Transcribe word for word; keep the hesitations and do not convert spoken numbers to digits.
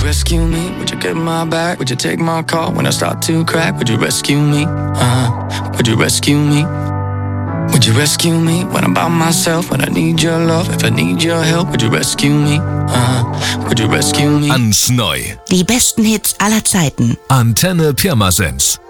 rescue me? Would you get my back? Would you take my call when I start to crack? Would you rescue me? Uh-huh. Would you rescue me? Would you rescue me when I'm by myself? When I need your love, if I need your help, would you rescue me? Uh-huh. Would you rescue me? Ans Neu. Die besten Hits aller Zeiten. Antenne Pirmasens.